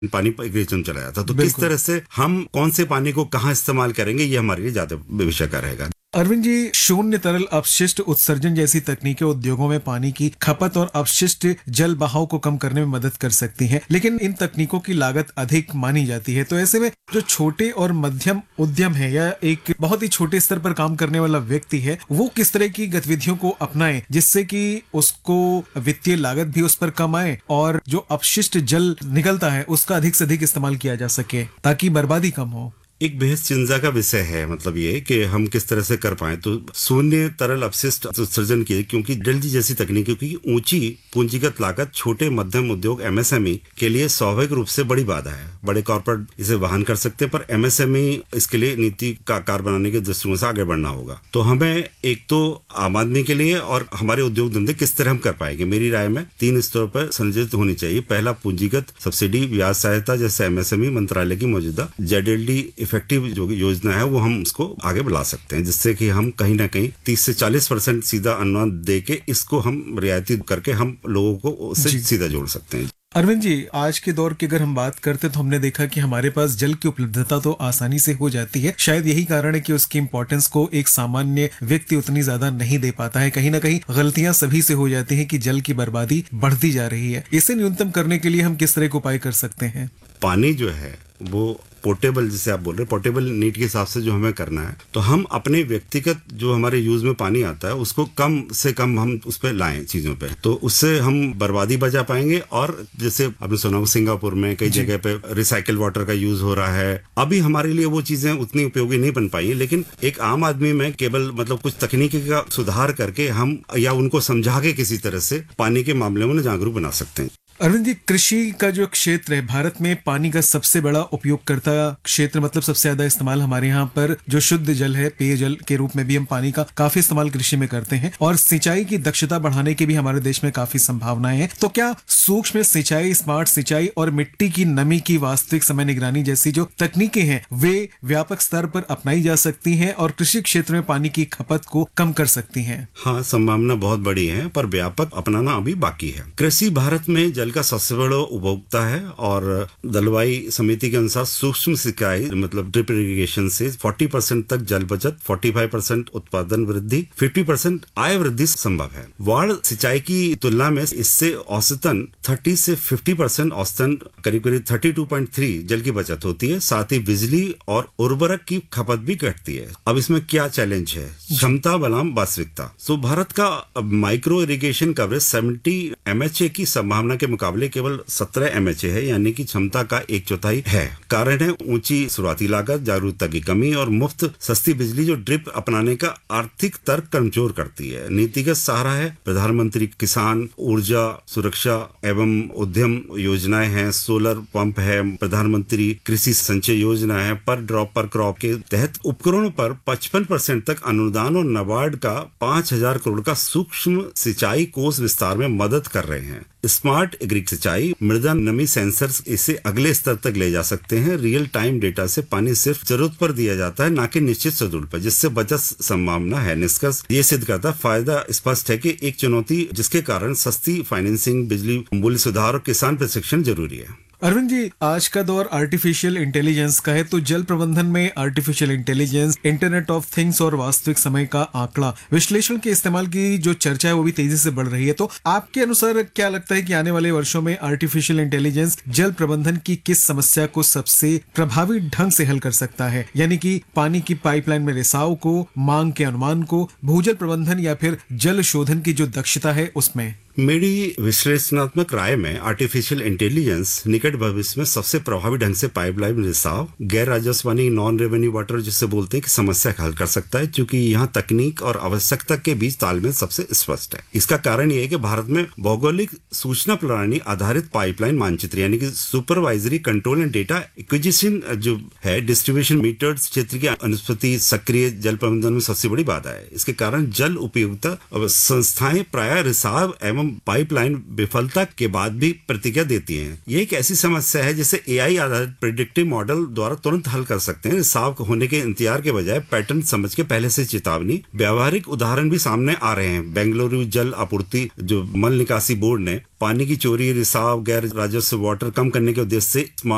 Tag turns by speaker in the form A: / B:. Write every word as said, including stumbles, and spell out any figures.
A: पानी एग्रीकल्चर चला जाता। तो किस
B: बिल्कुल।
A: तरह से हम कौन से पानी को कहाँ इस्तेमाल करेंगे, ये हमारे लिए ज्यादा विषय का रहेगा।
B: अरविंद जी, शून्य तरल अपशिष्ट उत्सर्जन जैसी तकनीकें उद्योगों में पानी की खपत और अपशिष्ट जल बहाव को कम करने में मदद कर सकती हैं, लेकिन इन तकनीकों की लागत अधिक मानी जाती है। तो ऐसे में जो छोटे और मध्यम उद्यम है या एक बहुत ही छोटे स्तर पर काम करने वाला व्यक्ति है, वो किस तरह की गतिविधियों को अपनाए जिससे कि उसको वित्तीय लागत भी उस पर कम आए और जो अपशिष्ट जल निकलता है उसका अधिक से अधिक इस्तेमाल किया जा सके ताकि बर्बादी कम हो।
A: एक बेहद चिंता का विषय है, मतलब ये कि हम किस तरह से कर पाए। तो शून्य तरल अपशिष्ट उत्सर्जन की, क्योंकि जल जी जैसी तकनीकों की ऊंची पूंजीगत लागत छोटे मध्यम उद्योग एमएसएमई के लिए स्वाभाविक रूप से बड़ी बाधा है। बड़े कॉर्पोरेट इसे वहन कर सकते हैं, पर एमएसएमई इसके लिए नीति का आकार बनाने के दृष्टिकोण से आगे बढ़ना होगा। तो हमें एक तो आम आदमी के लिए और हमारे उद्योग धंधे किस तरह हम कर पाएंगे, मेरी राय में तीन स्तरों पर संयोजित होनी चाहिए। पहला, पूंजीगत सब्सिडी ब्याज सहायता, जैसे एमएसएमई मंत्रालय की मौजूदा जेडएलडी इफेक्टिव जो योजना है वो हम उसको आगे बढ़ा सकते हैं, जिससे कि हम कहीं ना कहीं तीस से चालीस परसेंट सीधा अनुदान दे के इसको हम रियायती करके हम लोगों को उससे सीधा जोड़ सकते हैं।
B: अरविंद जी, आज के दौर की अगर हम बात करते तो हमने देखा कि हमारे पास जल की उपलब्धता तो आसानी से हो जाती है। शायद यही कारण है कि उसकी इंपॉर्टेंस को एक सामान्य व्यक्ति उतनी ज्यादा नहीं दे पाता है। कहीं ना कहीं गलतियां सभी से हो जाती हैं कि जल की बर्बादी बढ़ती जा रही है। इसे न्यूनतम करने के लिए हम किस तरह के उपाय कर सकते हैं?
A: पानी जो है वो पोर्टेबल, जिसे आप बोल रहे हैं, पोर्टेबल नीड के हिसाब से जो हमें करना है, तो हम अपने व्यक्तिगत जो हमारे यूज में पानी आता है उसको कम से कम हम उस पर लाएं चीजों पे, तो उससे हम बर्बादी बचा पाएंगे। और जैसे आपने सुना सिंगापुर में कई जगह पे रिसाइकल वाटर का यूज हो रहा है। अभी हमारे लिए वो चीजें उतनी उपयोगी नहीं बन पाई है, लेकिन एक आम आदमी में केवल मतलब कुछ तकनीकी का सुधार करके हम या उनको समझा के किसी तरह से पानी के मामले में जागरूक बना सकते हैं।
B: अरविंद जी, कृषि का जो क्षेत्र है भारत में, पानी का सबसे बड़ा उपयोगकर्ता क्षेत्र, मतलब सबसे ज्यादा इस्तेमाल हमारे यहाँ पर जो शुद्ध जल है, पेयजल के रूप में भी हम पानी का काफी इस्तेमाल कृषि में करते हैं और सिंचाई की दक्षता बढ़ाने की भी हमारे देश में काफी संभावनाएं हैं। तो क्या सूक्ष्म सिंचाई, स्मार्ट सिंचाई और मिट्टी की नमी की वास्तविक समय निगरानी जैसी जो तकनीकें हैं वे व्यापक स्तर पर अपनाई जा सकती हैं और कृषि क्षेत्र में पानी की खपत को कम कर सकती हैं?
A: हाँ, संभावना बहुत बड़ी है, पर व्यापक अपनाना अभी बाकी है। कृषि भारत में जल का सबसे बड़ा उपभोक्ता है और जलवायु समिति के अनुसार सूक्ष्म सिंचाई मतलब ड्रिप इरिगेशन से चालीस परसेंट तक जल बचत, पैंतालीस परसेंट उत्पादन वृद्धि, पचास परसेंट आय वृद्धि संभव है। वाड़ सिंचाई की तुलना में इससे औसतन तीस से पचास परसेंट औसतन करीब करीब बत्तीस पॉइंट तीन जल की बचत होती है। साथ ही बिजली और उर्वरक की खपत भी घटती है। अब इसमें क्या चैलेंज है? क्षमता बनाम वास्तविकता। सो भारत का माइक्रो इरिगेशन कवरेज सत्तर एमएचए की संभावना के मुकाबले केवल सत्रह एमएचए है, यानी कि क्षमता का एक चौथाई है। कारण है ऊंची शुरुआती लागत, जागरूकता की कमी और मुफ्त सस्ती बिजली जो ड्रिप अपनाने का आर्थिक तर्क कमजोर करती है। नीतिगत सहारा है प्रधानमंत्री किसान ऊर्जा सुरक्षा एवं उद्यम योजनाएं हैं, सोलर पंप है, प्रधानमंत्री कृषि संचय योजना है, पर ड्रॉप पर क्रॉप के तहत उपकरणों पर पचपन परसेंट तक अनुदान और नाबार्ड का पांच हजार करोड़ का सूक्ष्म सिंचाई कोष विस्तार में मदद कर रहे हैं। स्मार्ट एग्री सिंचाई, मृदा नमी सेंसर्स इसे अगले स्तर तक ले जा सकते हैं। रियल टाइम डेटा से पानी सिर्फ जरूरत पर दिया जाता है, ना कि निश्चित शेड्यूल पर, जिससे बचत संभावना है। निष्कर्ष ये सिद्ध करता फायदा स्पष्ट है कि एक चुनौती जिसके कारण सस्ती फाइनेंसिंग, बिजली मूल्य सुधार और किसान प्रशिक्षण जरूरी है।
B: अरविंद जी, आज का दौर आर्टिफिशियल इंटेलिजेंस का है, तो जल प्रबंधन में artificial intelligence, internet of things और वास्तविक समय का आंकड़ा विश्लेषण के इस्तेमाल की जो चर्चा है वो भी तेजी से बढ़ रही है। तो आपके अनुसार क्या लगता है कि आने वाले वर्षों में आर्टिफिशियल इंटेलिजेंस जल प्रबंधन की किस समस्या को सबसे प्रभावी ढंग से हल कर सकता है? यानी कि पानी की पाइपलाइन में रिसाव को, मांग के अनुमान को, भूजल प्रबंधन या फिर जल शोधन की जो दक्षता है उसमें?
A: मेरी विश्लेषणात्मक राय में आर्टिफिशियल इंटेलिजेंस निकट भविष्य में सबसे प्रभावी ढंग से पाइपलाइन रिसाव, गैर राजस्वानी नॉन रेवेन्यू वाटर जिसे बोलते हैं कि समस्या हल कर सकता है, क्योंकि यहाँ तकनीक और आवश्यकता के बीच तालमेल सबसे स्पष्ट है। इसका कारण ये है कि भारत में भौगोलिक सूचना प्रणाली आधारित पाइपलाइन मानचित्र यानी कि supervisory control and data acquisition जो है डिस्ट्रीब्यूशन मीटर्ड क्षेत्र की अनुपस्थिति सक्रिय जल प्रबंधन में सबसे बड़ी बाधा है। इसके कारण जल उपयोगिता संस्थाएं प्राय रिसाव एवं पाइपलाइन विफलता के बाद भी प्रतिक्रिया देती हैं। ये एक ऐसी समस्या है जिसे एआई आधारित प्रेडिक्टिव मॉडल द्वारा तुरंत हल कर सकते हैं। रिसाव होने के इंतजार के बजाय पैटर्न समझ के पहले से चेतावनी। व्यावहारिक उदाहरण भी सामने आ रहे हैं। बेंगलुरु जल आपूर्ति जो मल निकासी बोर्ड ने पानी की चोरी, रिसाव, गैर राजस्व वाटर कम करने के उद्देश्य से